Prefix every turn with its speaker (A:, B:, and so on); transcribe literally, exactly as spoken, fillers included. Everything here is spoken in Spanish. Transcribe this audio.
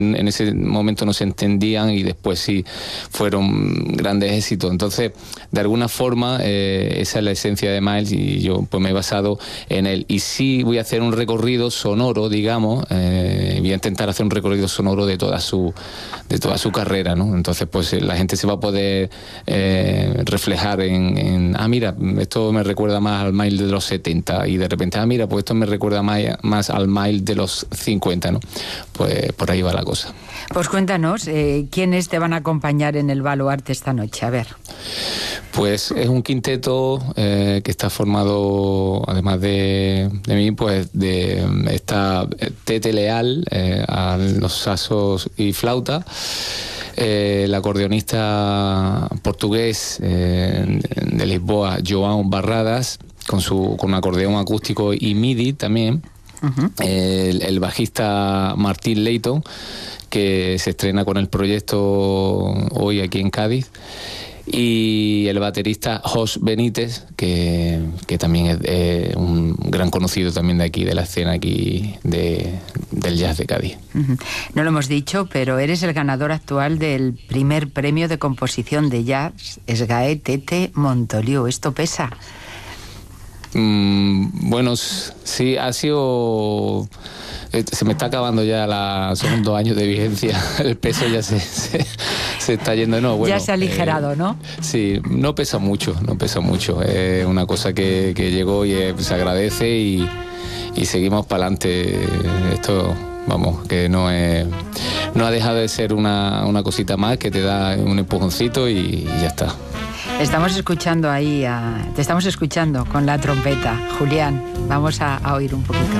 A: En ese momento no se entendían y después sí fueron grandes éxitos. Entonces, de alguna forma, eh, esa es la esencia de Miles y yo pues me he basado en él. Y sí voy a hacer un recorrido sonoro, digamos, eh, voy a intentar hacer un recorrido sonoro de toda su de toda su carrera, ¿no? Entonces, pues la gente se va a poder eh, reflejar en, en, ah, mira, esto me recuerda más al Miles de los setenta y de repente, ah, mira, pues esto me recuerda más, más al Miles de los cincuenta, ¿no? Pues por ahí va la cosa.
B: Pues cuéntanos, eh, ¿quiénes te van a acompañar en el Baluarte esta noche? A ver.
A: Pues es un quinteto eh, que está formado, además de, de mí, pues de está Tete Leal eh, a los saxos y flauta, eh, el acordeonista portugués eh, de Lisboa, João Barradas, con su con un acordeón acústico y MIDI también. Uh-huh. El, el bajista Martín Leighton, que se estrena con el proyecto hoy aquí en Cádiz, y el baterista Jos Benítez, que, que también es eh, un gran conocido también de aquí, de la escena aquí de, del jazz de Cádiz.
B: Uh-huh. No lo hemos dicho, pero eres el ganador actual del primer premio de composición de jazz Esgaé Tete Montoliu. ¿Esto pesa?
A: Mm, bueno, sí, ha sido... Se me está acabando ya la... Son dos años de vigencia. El peso ya se, se, se está yendo. No, bueno,
B: ya se ha aligerado, eh, ¿no?
A: Sí, no pesa mucho, no pesa mucho. Es una cosa que, que llegó y eh, se agradece y, y seguimos para adelante. Esto, vamos, que no es... No ha dejado de ser una, una cosita más que te da un empujoncito y, y ya está.
B: Estamos escuchando ahí, a, te estamos escuchando con la trompeta. Julián, vamos a, a oír un poquito.